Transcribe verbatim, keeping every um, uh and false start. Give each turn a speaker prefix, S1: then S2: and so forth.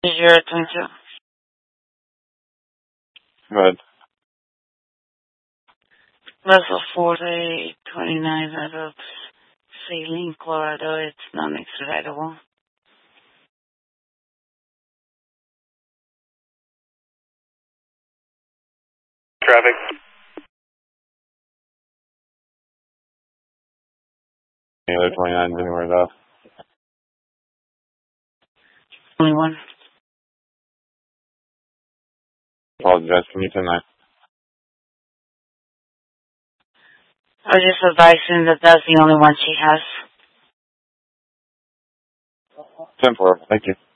S1: Is your attention?
S2: Good.
S1: Vessel forty twenty-nine out of Saline, Colorado. It's non-extraditable.
S2: Traffic. Any other twenty-nines anywhere else?
S1: Only one.
S2: Apologize. Can you send that?
S1: I was just advising that that's the only one she has.
S2: ten four. Thank you.